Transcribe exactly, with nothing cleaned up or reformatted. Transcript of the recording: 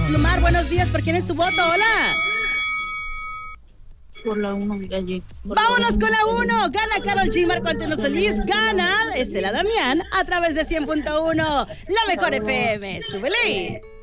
Plumar, buenos días. ¿Por quién es tu voto? Hola. Por la uno, Galle. Vámonos con la uno. Gana Karol G, Marco Antonio Solís. Gana Estela Damián a través de cien punto uno. La mejor F M. Súbele.